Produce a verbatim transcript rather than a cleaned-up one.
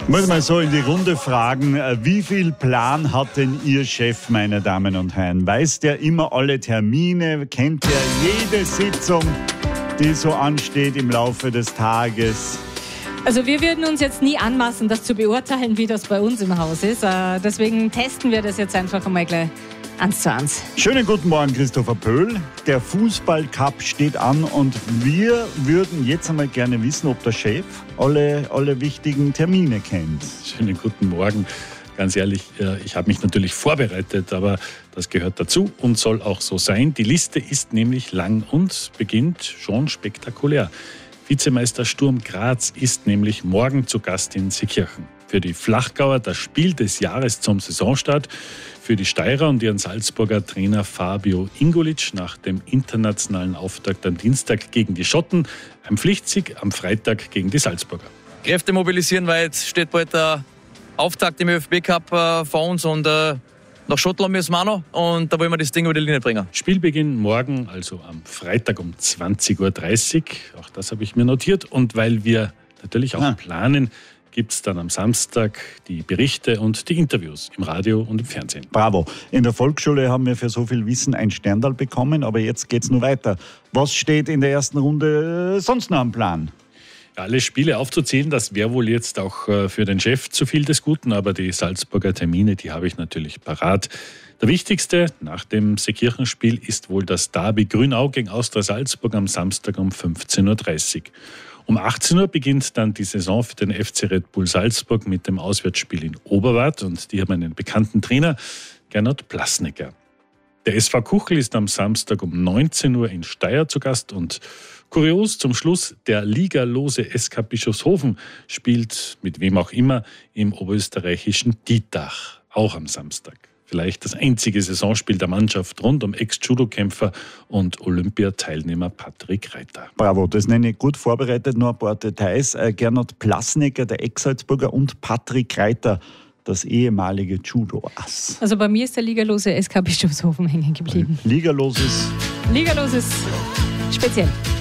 Ich muss mal so in die Runde fragen, wie viel Plan hat denn Ihr Chef, meine Damen und Herren? Weiß der immer alle Termine? Kennt der jede Sitzung, die so ansteht im Laufe des Tages? Also wir würden uns jetzt nie anmaßen, das zu beurteilen, wie das bei uns im Haus ist. Deswegen testen wir das jetzt einfach einmal gleich eins zu eins. Schönen guten Morgen, Christopher Pöhl. Der Fußballcup steht an und wir würden jetzt einmal gerne wissen, ob der Chef alle, alle wichtigen Termine kennt. Schönen guten Morgen. Ganz ehrlich, ich habe mich natürlich vorbereitet, aber das gehört dazu und soll auch so sein. Die Liste ist nämlich lang und beginnt schon spektakulär. Vizemeister Sturm Graz ist nämlich morgen zu Gast in Seekirchen. Für die Flachgauer das Spiel des Jahres zum Saisonstart. Für die Steirer und ihren Salzburger Trainer Fabio Ingolic nach dem internationalen Auftakt am Dienstag gegen die Schotten. Ein Pflichtsieg am Freitag gegen die Salzburger. Kräfte mobilisieren, weil jetzt steht bald der Auftakt im ÖFB-Cup äh, vor uns und äh, nach Schottland müssen wir auch noch und da wollen wir das Ding über die Linie bringen. Spielbeginn morgen, also am Freitag um zwanzig Uhr dreißig. Auch das habe ich mir notiert. Und weil wir natürlich auch ah. planen, gibt es dann am Samstag die Berichte und die Interviews im Radio und im Fernsehen. Bravo. In der Volksschule haben wir für so viel Wissen ein Sterndal bekommen, aber jetzt geht es nur weiter. Was steht in der ersten Runde sonst noch am Plan? Alle Spiele aufzuzählen, das wäre wohl jetzt auch für den Chef zu viel des Guten, aber die Salzburger Termine, die habe ich natürlich parat. Der wichtigste nach dem Seekirchenspiel ist wohl das Derby Grünau gegen Austria Salzburg am Samstag um fünfzehn Uhr dreißig. Um achtzehn Uhr beginnt dann die Saison für den F C Red Bull Salzburg mit dem Auswärtsspiel in Oberwart und die haben einen bekannten Trainer, Gernot Plasnecker. Der S V Kuchel ist am Samstag um neunzehn Uhr in Steyr zu Gast und kurios zum Schluss, der ligalose S K Bischofshofen spielt mit wem auch immer im oberösterreichischen Dietach, auch am Samstag. Vielleicht das einzige Saisonspiel der Mannschaft rund um Ex-Judo-Kämpfer und Olympiateilnehmer Patrick Reiter. Bravo, das nenne ich gut vorbereitet, nur ein paar Details. Äh, Gernot Plasnecker, der Ex-Salzburger, und Patrick Reiter, das ehemalige Judo-Ass. Also bei mir ist der ligalose S K Bischofshofen hängen geblieben. Ligaloses. Ligaloses speziell.